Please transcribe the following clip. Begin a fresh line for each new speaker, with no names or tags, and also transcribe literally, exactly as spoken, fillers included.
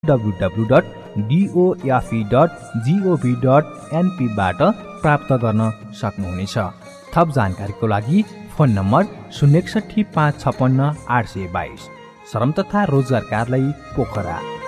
W W dot डोएफई dot gov dot NP बाट प्राप्त गर्न सक्नुहुनेछ। थप जानकारीको लागि फोन नम्बर शून्य एकसठी पाँच छपन्न आठ सय बाइस। श्रम तथा रोजगार कार्यालय पोखरा।